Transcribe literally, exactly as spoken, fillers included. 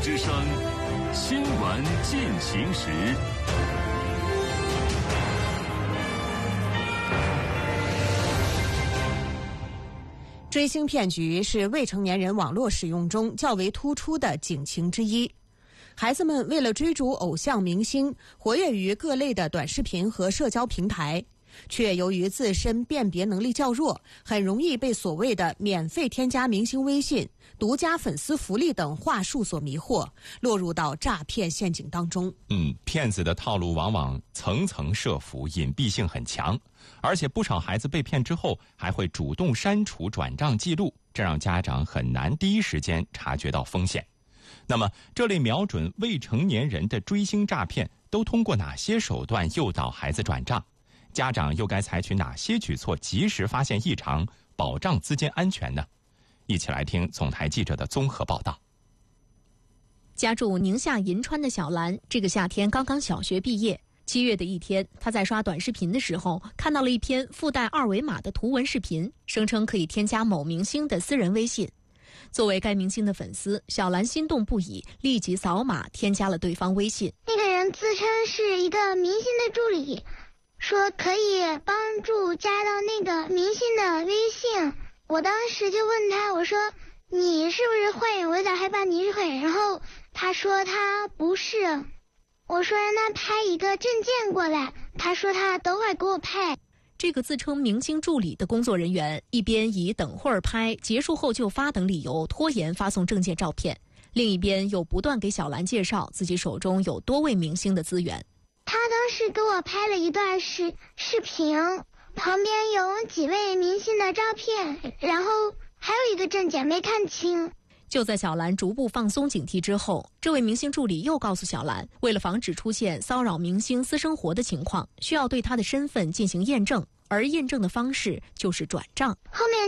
之声新闻进行时。 追星骗局是未成年人网络使用中较为突出的警情之一。孩子们为了追逐偶像明星，活跃于各类的短视频和社交平台，却由于自身辨别能力较弱，很容易被所谓的免费添加明星微信、独家粉丝福利等话术所迷惑，落入到诈骗陷阱当中。 嗯，骗子的套路往往层层设伏，隐蔽性很强，而且不少孩子被骗之后还会主动删除转账记录，这让家长很难第一时间察觉到风险。那么，这类瞄准未成年人的追星诈骗都通过哪些手段诱导孩子转账？家长又该采取哪些举措及时发现异常，保障资金安全呢？一起来听总台记者的综合报道。 家住宁夏银川的小兰，这个夏天刚刚小学毕业。七月的一天，她在刷短视频的时候，看到了一篇附带二维码的图文视频，声称可以添加某明星的私人微信。作为该明星的粉丝，小兰心动不已，立即扫码添加了对方微信。 那个人自称是一个明星的助理，说可以帮助加到那个明星的微信。我当时就问他，我说你是不是坏人？我有点害怕你是坏人。然后他说他不是。我说让他拍一个证件过来，他说他等会儿给我拍。 这个自称明星助理的工作人员一边以等会儿拍、结束后就发等理由拖延发送证件照片，另一边又不断给小兰介绍自己手中有多位明星的资源。 他当时给我拍了一段视视频，旁边有几位明星的照片，然后还有一个证件没看清。 就在小兰逐步放松警惕之后，这位明星助理又告诉小兰，为了防止出现骚扰明星私生活的情况，需要对他的身份进行验证，而验证的方式就是转账。 后面